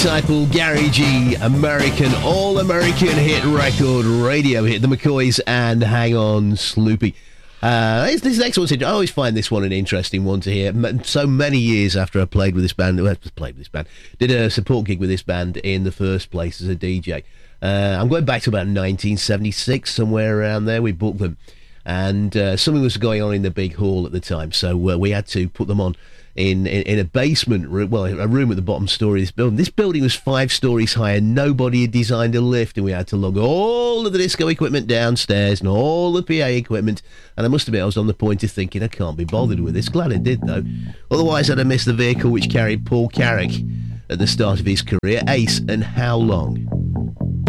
Disciple, Gary G, American, all-American hit record, radio hit, the McCoys and Hang On Sloopy. This next one's I always find this one an interesting one to hear. So many years after I played with this band, did a support gig with this band in the first place as a DJ. I'm going back to about 1976, somewhere around there. We booked them, and something was going on in the big hall at the time, so we had to put them on in a basement room, well, a room at the bottom story of this building. This building was 5 stories high, and nobody had designed a lift, and we had to lug all of the disco equipment downstairs and all the PA equipment, and I must admit I was on the point of thinking I can't be bothered with this. Glad I did though, otherwise I'd have missed the vehicle which carried Paul Carrick at the start of his career, Ace and How Long.